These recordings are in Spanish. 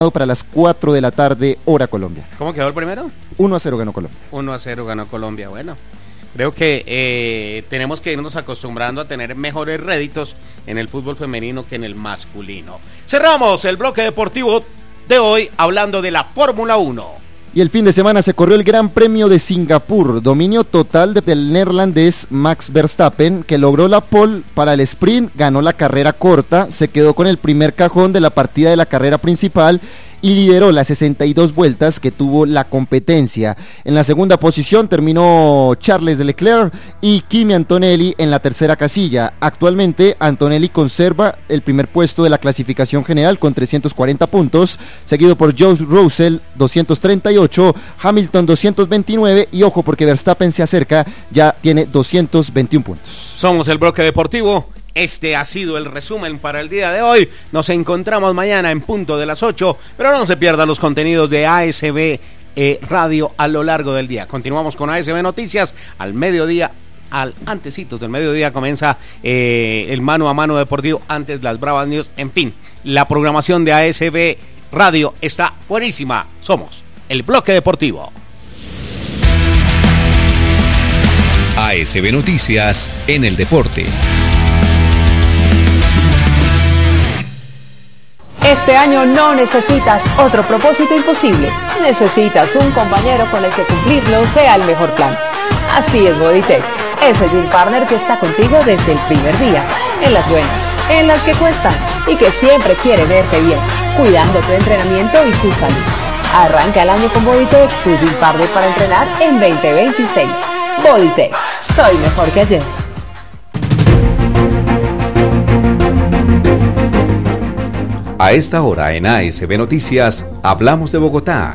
para las 4 de la tarde, hora Colombia. ¿Cómo quedó el primero? 1-0 ganó Colombia. 1-0 ganó Colombia, bueno. Creo que tenemos que irnos acostumbrando a tener mejores réditos en el fútbol femenino que en el masculino. Cerramos el bloque deportivo de hoy hablando de la Fórmula 1. Y el fin de semana se corrió el Gran Premio de Singapur, dominio total del neerlandés Max Verstappen, que logró la pole para el sprint, ganó la carrera corta, se quedó con el primer cajón de la partida de la carrera principal y lideró las 62 vueltas que tuvo la competencia. En la segunda posición terminó Charles Leclerc y Kimi Antonelli en la tercera casilla. Actualmente Antonelli conserva el primer puesto de la clasificación general con 340 puntos, seguido por George Russell 238, Hamilton 229 y ojo porque Verstappen se acerca, ya tiene 221 puntos. Somos el bloque deportivo. Este ha sido el resumen para el día de hoy. Nos encontramos mañana en punto de las 8, pero no se pierdan los contenidos de ASB Radio a lo largo del día. Continuamos con ASB Noticias al mediodía. Al antecitos del mediodía comienza el mano a mano deportivo, antes las Bravas News. En fin, la programación de ASB Radio está buenísima. Somos el bloque deportivo. ASB Noticias en el deporte. Este año no necesitas otro propósito imposible. Necesitas un compañero con el que cumplirlo sea el mejor plan. Así es Bodytech, ese gym partner que está contigo desde el primer día, en las buenas, en las que cuestan y que siempre quiere verte bien, cuidando tu entrenamiento y tu salud. Arranca el año con Bodytech, tu gym partner para entrenar en 2026. Bodytech, soy mejor que ayer. A esta hora en ASB Noticias, hablamos de Bogotá.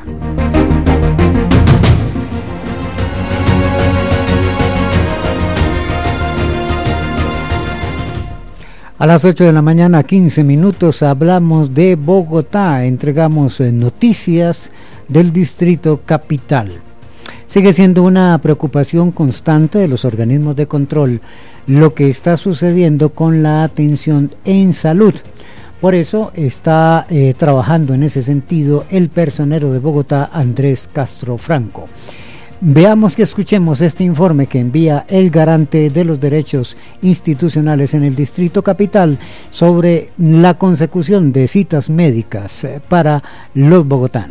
A las 8 de la mañana, 15 minutos, hablamos de Bogotá. Entregamos noticias del Distrito Capital. Sigue siendo una preocupación constante de los organismos de control lo que está sucediendo con la atención en salud. Por eso está trabajando en ese sentido el personero de Bogotá, Andrés Castro Franco. Veamos y escuchemos este informe que envía el garante de los derechos institucionales en el Distrito Capital sobre la consecución de citas médicas para los bogotanos.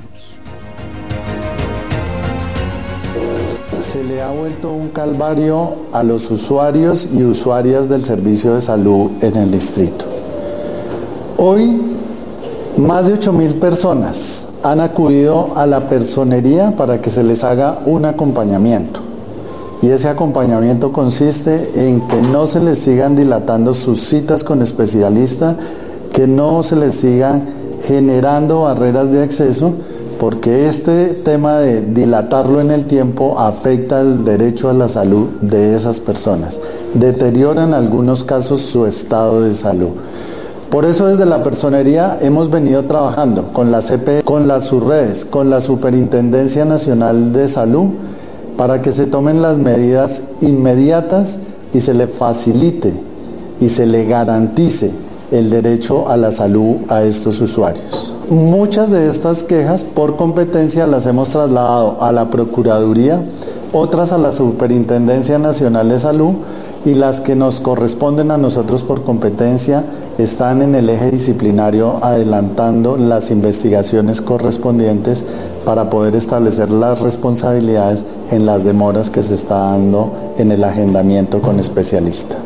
Se le ha vuelto un calvario a los usuarios y usuarias del servicio de salud en el distrito. Hoy, más de 8.000 personas han acudido a la personería para que se les haga un acompañamiento. Y ese acompañamiento consiste en que no se les sigan dilatando sus citas con especialista, que no se les sigan generando barreras de acceso, porque este tema de dilatarlo en el tiempo afecta el derecho a la salud de esas personas. Deteriora en algunos casos su estado de salud. Por eso desde la personería hemos venido trabajando con la CPE, con las subredes, con la Superintendencia Nacional de Salud, para que se tomen las medidas inmediatas y se le facilite y se le garantice el derecho a la salud a estos usuarios. Muchas de estas quejas por competencia las hemos trasladado a la Procuraduría, otras a la Superintendencia Nacional de Salud, y las que nos corresponden a nosotros por competencia están en el eje disciplinario adelantando las investigaciones correspondientes para poder establecer las responsabilidades en las demoras que se está dando en el agendamiento con especialista.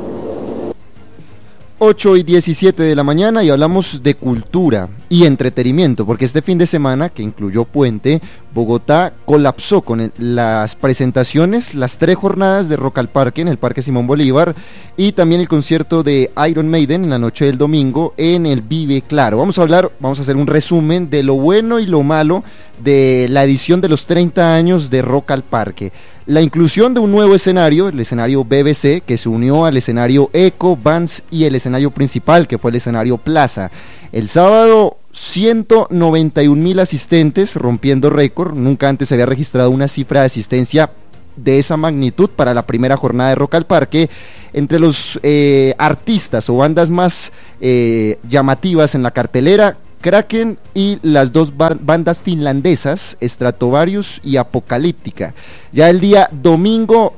8:17 de la mañana y hablamos de cultura y entretenimiento, porque este fin de semana, que incluyó puente, Bogotá colapsó con las presentaciones, las 3 jornadas de Rock al Parque en el Parque Simón Bolívar y también el concierto de Iron Maiden en la noche del domingo en el Vive Claro. Vamos a hacer un resumen de lo bueno y lo malo de la edición de los 30 años de Rock al Parque. La inclusión de un nuevo escenario, el escenario BBC, que se unió al escenario Eco, Vans y el escenario principal, que fue el escenario Plaza. El sábado, 191,000 asistentes, rompiendo récord. Nunca antes se había registrado una cifra de asistencia de esa magnitud para la primera jornada de Rock al Parque. Entre los artistas o bandas más llamativas en la cartelera, Kraken y las dos bandas finlandesas, Stratovarius y Apocalíptica. Ya el día domingo,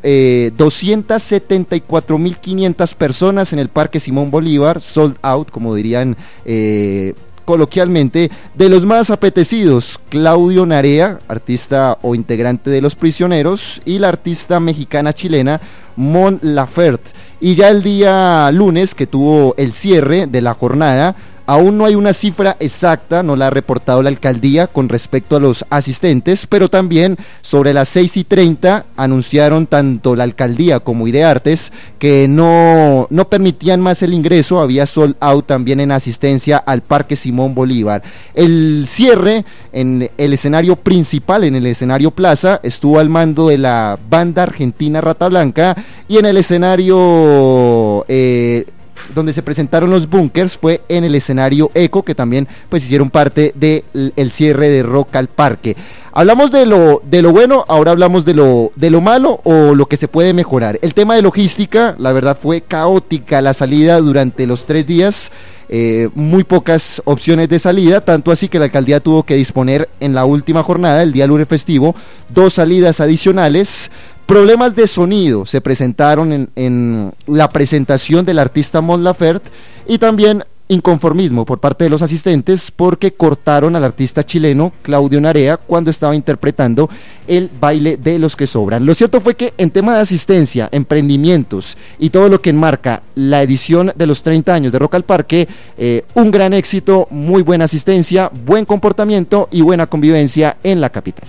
274.500 personas en el Parque Simón Bolívar, sold out, como dirían coloquialmente. De los más apetecidos, Claudio Narea, artista o integrante de Los Prisioneros, y la artista mexicana-chilena Mon Laferte. Y ya el día lunes, que tuvo el cierre de la jornada, aún no hay una cifra exacta, no la ha reportado la alcaldía con respecto a los asistentes, pero también sobre las 6:30 anunciaron tanto la alcaldía como Ideartes que no permitían más el ingreso, había sold out también en asistencia al Parque Simón Bolívar. El cierre en el escenario principal, en el escenario Plaza, estuvo al mando de la banda argentina Rata Blanca, y en el escenario donde se presentaron los Bunkers fue en el escenario Eco, que también pues hicieron parte del cierre de Rock al Parque. Hablamos de lo bueno, ahora hablamos de lo malo o lo que se puede mejorar. El tema de logística, la verdad fue caótica la salida durante los 3 días, muy pocas opciones de salida, tanto así que la alcaldía tuvo que disponer en la última jornada, el día lunes festivo, 2 salidas adicionales. Problemas de sonido se presentaron en la presentación del artista Mon Laferte, y también inconformismo por parte de los asistentes porque cortaron al artista chileno Claudio Narea cuando estaba interpretando el baile de los que sobran. Lo cierto fue que en tema de asistencia, emprendimientos y todo lo que enmarca la edición de los 30 años de Rock al Parque, un gran éxito, muy buena asistencia, buen comportamiento y buena convivencia en la capital.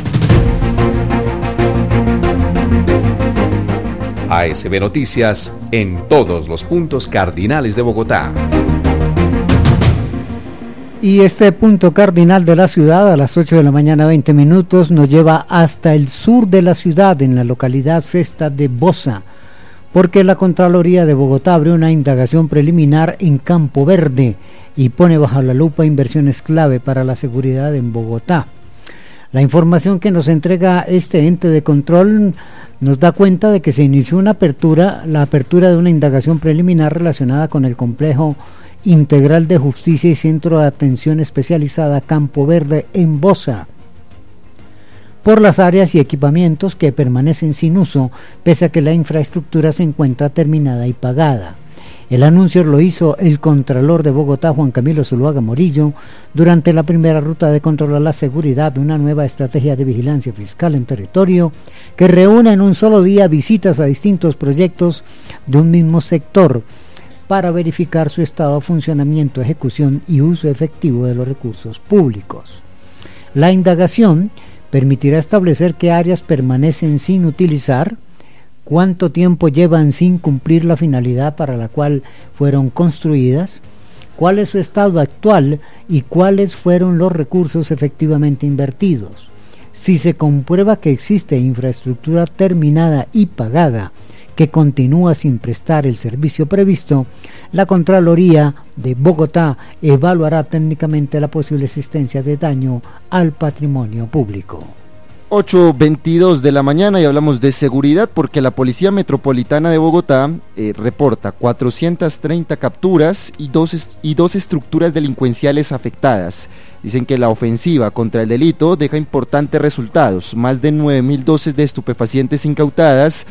ASB Noticias en todos los puntos cardinales de Bogotá. Y este punto cardinal de la ciudad, a las 8 de la mañana 20 minutos, nos lleva hasta el sur de la ciudad, en la localidad Cesta de Bosa, porque la Contraloría de Bogotá abrió una indagación preliminar en Campo Verde y pone bajo la lupa inversiones clave para la seguridad en Bogotá. La información que nos entrega este ente de control nos da cuenta de que se inició la apertura de una indagación preliminar relacionada con el complejo integral de justicia y centro de atención especializada Campo Verde en Bosa, por las áreas y equipamientos que permanecen sin uso, pese a que la infraestructura se encuentra terminada y pagada. El anuncio lo hizo el Contralor de Bogotá, Juan Camilo Zuluaga Morillo, durante la primera ruta de control a la seguridad de una nueva estrategia de vigilancia fiscal en territorio que reúne en un solo día visitas a distintos proyectos de un mismo sector para verificar su estado de funcionamiento, ejecución y uso efectivo de los recursos públicos. La indagación permitirá establecer qué áreas permanecen sin utilizar, cuánto tiempo llevan sin cumplir la finalidad para la cual fueron construidas, cuál es su estado actual y cuáles fueron los recursos efectivamente invertidos. Si se comprueba que existe infraestructura terminada y pagada que continúa sin prestar el servicio previsto, la Contraloría de Bogotá evaluará técnicamente la posible existencia de daño al patrimonio público. 8:22 de la mañana y hablamos de seguridad porque la Policía Metropolitana de Bogotá reporta 430 capturas y dos estructuras delincuenciales afectadas. Dicen que la ofensiva contra el delito deja importantes resultados, más de 9.000 dosis de estupefacientes incautadas,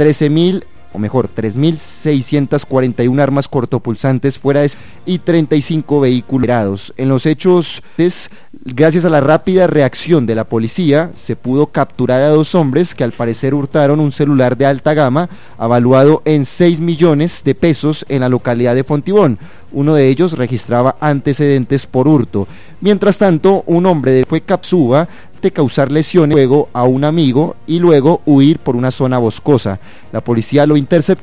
3.641 armas cortopulsantes fuera de y 35 vehículos liberados. En los hechos, gracias a la rápida reacción de la policía, se pudo capturar a 2 hombres que al parecer hurtaron un celular de alta gama avaluado en 6 millones de pesos en la localidad de Fontibón. Uno de ellos registraba antecedentes por hurto. Mientras tanto, un hombre fue capturado de causar lesiones luego a un amigo y luego huir por una zona boscosa. La policía lo interceptó